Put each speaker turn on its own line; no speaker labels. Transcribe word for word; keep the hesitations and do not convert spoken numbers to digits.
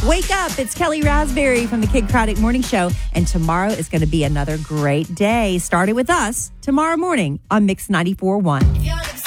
Wake up. It's Kelly Raspberry from the Kid Craddock Morning Show. And tomorrow is going to be another great day. Start it with us tomorrow morning on Mix ninety-four point one.